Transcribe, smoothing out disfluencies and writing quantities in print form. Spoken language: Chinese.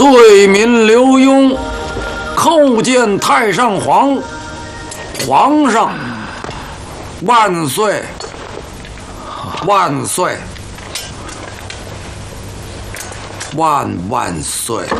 遂民刘墉叩见太上皇，皇上万岁，万岁，万岁。